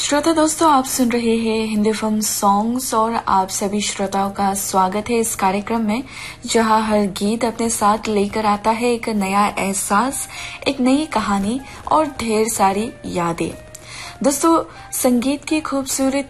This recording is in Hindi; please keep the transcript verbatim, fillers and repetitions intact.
श्रोता दोस्तों, आप सुन रहे हैं हिंदी फिल्म सॉन्ग्स और आप सभी श्रोताओं का स्वागत है इस कार्यक्रम में, जहां हर गीत अपने साथ लेकर आता है एक नया एहसास, एक नई कहानी और ढेर सारी यादें। दोस्तों, संगीत की खूबसूरत